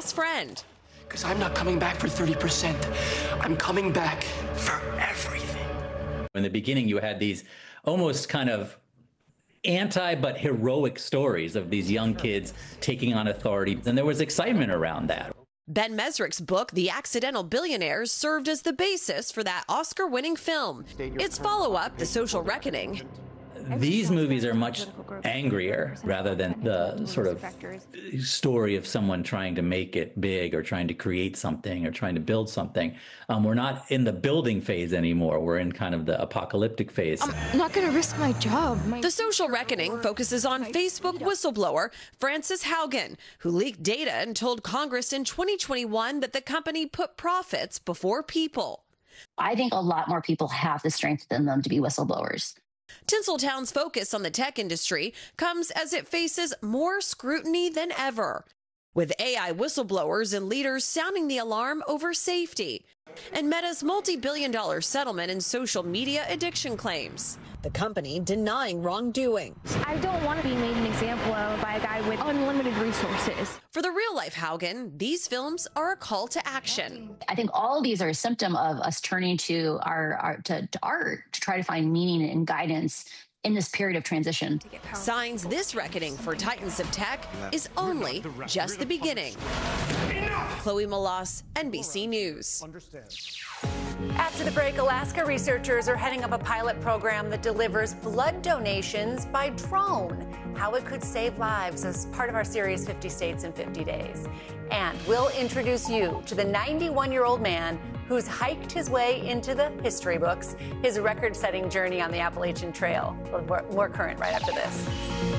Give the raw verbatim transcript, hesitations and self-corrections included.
best friend. Because I'm not coming back for thirty percent. I'm coming back for everything. In the beginning, you had these almost kind of anti but heroic stories of these young kids taking on authority, and there was excitement around that. Ben Mesrick's book, The Accidental Billionaires, served as the basis for that Oscar-winning film. Its follow-up, The Social Reckoning. These movies are much angrier rather than the sort of story of someone trying to make it big or trying to create something or trying to build something. Um, we're not in the building phase anymore. We're in kind of the apocalyptic phase. I'm not going to risk my job. My the Social Reckoning focuses on Facebook whistleblower Frances Haugen, who leaked data and told Congress in twenty twenty-one that the company put profits before people. I think a lot more people have the strength in them to be whistleblowers. Tinseltown's focus on the tech industry comes as it faces more scrutiny than ever, with A I whistleblowers and leaders sounding the alarm over safety, and Meta's multi-billion dollar settlement in social media addiction claims. The company denying wrongdoing. I don't want to be made an example of by a guy with unlimited resources. For the real-life Haugen, these films are a call to action. I think all of these are a symptom of us turning to our, our to, to art to try to find meaning and guidance in this period of transition. Signs this reckoning for titans of tech is only just the beginning. Chloe Malas, N B C News. After the break, Alaska researchers are heading up a pilot program that delivers blood donations by drone. How it could save lives as part of our series fifty States in fifty days. And we'll introduce you to the ninety-one-year-old man who's hiked his way into the history books, his record-setting journey on the Appalachian Trail. More, more current right after this.